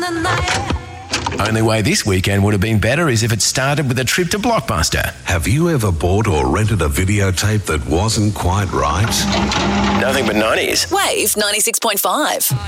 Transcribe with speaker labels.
Speaker 1: Only way this weekend would have been better is if it started with a trip to Blockbuster.
Speaker 2: Have you ever bought or rented a videotape that wasn't quite right?
Speaker 1: Nothing but 90s.
Speaker 3: Wave 96.5.